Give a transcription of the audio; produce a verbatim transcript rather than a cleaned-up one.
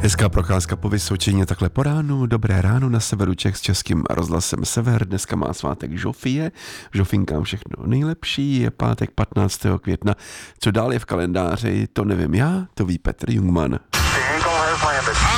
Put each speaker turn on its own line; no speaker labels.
Hezká procházka po Vysočině takhle po ránu, dobré ráno na severu Čech s Českým rozhlasem Sever. Dneska má svátek Žofie, Žofinkám všechno nejlepší, je pátek patnáctého května. Co dál je v kalendáři, to nevím já, to ví Petr Jungmann.